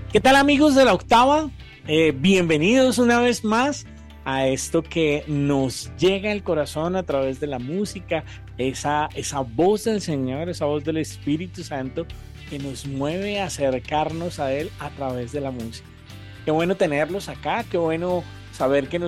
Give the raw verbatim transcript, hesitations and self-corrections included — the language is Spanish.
¿Qué tal, amigos de la octava? Eh, bienvenidos una vez más a esto que nos llega al corazón a través de la música, esa, esa voz del Señor, esa voz del Espíritu Santo que nos mueve a acercarnos a Él a través de la música. Qué bueno tenerlos acá, qué bueno saber que nos